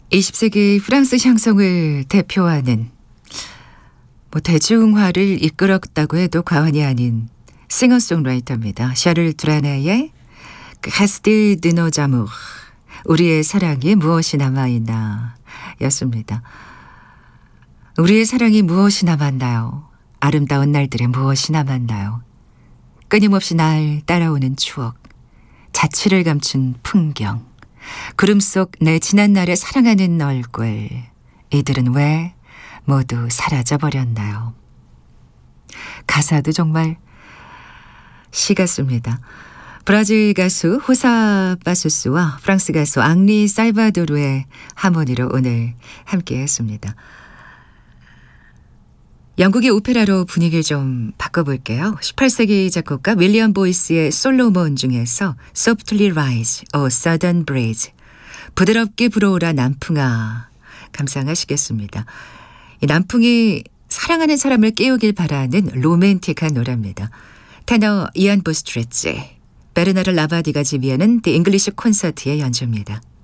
20세기 프랑스 샹송을 대표하는 대중화를 이끌었다고 해도 과언이 아닌 싱어송라이터입니다. 샤를 드라네의 가스트 드 노 자무르, 우리의 사랑이 무엇이 남아있나 였습니다. 우리의 사랑이 무엇이 남았나요? 아름다운 날들에 무엇이 남았나요? 끊임없이 날 따라오는 추억, 자취를 감춘 풍경, 구름 속 내 지난날에 사랑하는 얼굴, 이들은 왜 모두 사라져버렸나요? 가사도 정말 시 같습니다. 브라질 가수 호사 바수스와 프랑스 가수 앙리 살바도르의 하모니로 오늘 함께했습니다. 영국의 오페라로 분위기를 좀 바꿔볼게요. 18세기 작곡가 윌리엄 보이스의 솔로몬 중에서 Softly Rise, A Southern Breeze, 부드럽게 불어오라 남풍아 감상하시겠습니다. 이 남풍이 사랑하는 사람을 깨우길 바라는 로맨틱한 노래입니다. 테너 이안 보스트레치, 베르나르 라바디가 지휘하는 디 잉글리시 콘서트의 연주입니다.